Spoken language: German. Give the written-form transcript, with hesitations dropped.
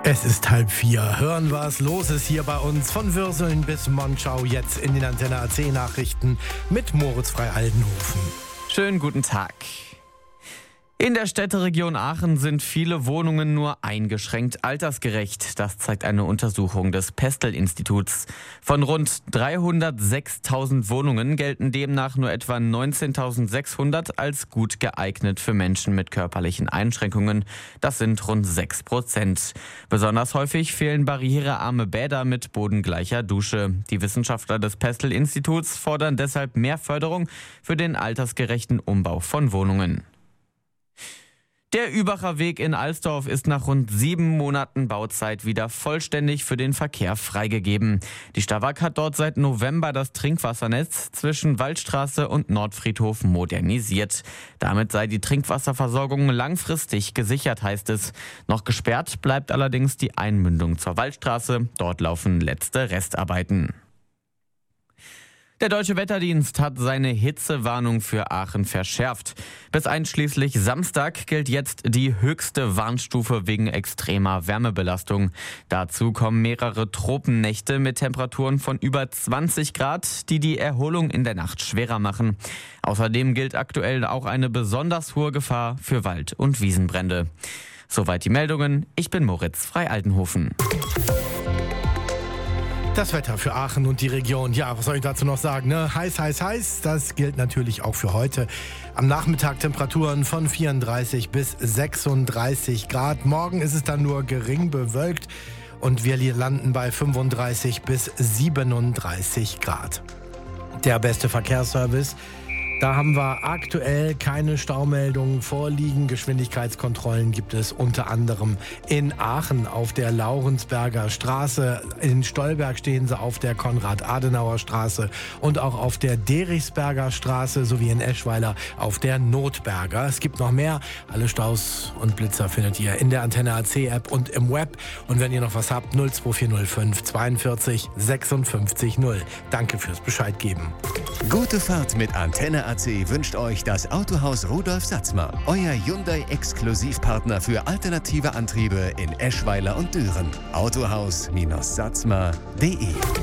Es ist 3:30. Hören, was los ist hier bei uns. Von Würseln bis Monschau, jetzt in den Antenne AC Nachrichten mit Moritz Frei-Aldenhofen. Schönen guten Tag. In der Städteregion Aachen sind viele Wohnungen nur eingeschränkt altersgerecht. Das zeigt eine Untersuchung des Pestel-Instituts. Von rund 306.000 Wohnungen gelten demnach nur etwa 19.600 als gut geeignet für Menschen mit körperlichen Einschränkungen. Das sind rund 6%. Besonders häufig fehlen barrierearme Bäder mit bodengleicher Dusche. Die Wissenschaftler des Pestel-Instituts fordern deshalb mehr Förderung für den altersgerechten Umbau von Wohnungen. Der Übacher Weg in Alsdorf ist nach rund 7 Monaten Bauzeit wieder vollständig für den Verkehr freigegeben. Die Stawag hat dort seit November das Trinkwassernetz zwischen Waldstraße und Nordfriedhof modernisiert. Damit sei die Trinkwasserversorgung langfristig gesichert, heißt es. Noch gesperrt bleibt allerdings die Einmündung zur Waldstraße. Dort laufen letzte Restarbeiten. Der Deutsche Wetterdienst hat seine Hitzewarnung für Aachen verschärft. Bis einschließlich Samstag gilt jetzt die höchste Warnstufe wegen extremer Wärmebelastung. Dazu kommen mehrere Tropennächte mit Temperaturen von über 20 Grad, die die Erholung in der Nacht schwerer machen. Außerdem gilt aktuell auch eine besonders hohe Gefahr für Wald- und Wiesenbrände. Soweit die Meldungen. Ich bin Moritz Frei-Aldenhofen. Das Wetter für Aachen und die Region. Ja, was soll ich dazu noch sagen? Ne? Heiß, heiß, heiß. Das gilt natürlich auch für heute. Am Nachmittag Temperaturen von 34 bis 36 Grad. Morgen ist es dann nur gering bewölkt und wir landen bei 35 bis 37 Grad. Der beste Verkehrsservice. Da haben wir aktuell keine Staumeldungen vorliegen. Geschwindigkeitskontrollen gibt es unter anderem in Aachen auf der Laurensberger Straße. In Stolberg stehen sie auf der Konrad-Adenauer-Straße und auch auf der Derichsberger Straße sowie in Eschweiler auf der Notberger. Es gibt noch mehr. Alle Staus und Blitzer findet ihr in der Antenne AC App und im Web. Und wenn ihr noch was habt, 02405 42 56 0. Danke fürs Bescheid geben. Gute Fahrt mit Antenne AC wünscht euch das Autohaus Rudolf Satzmer. Euer Hyundai-Exklusivpartner für alternative Antriebe in Eschweiler und Düren. Autohaus-satzmer.de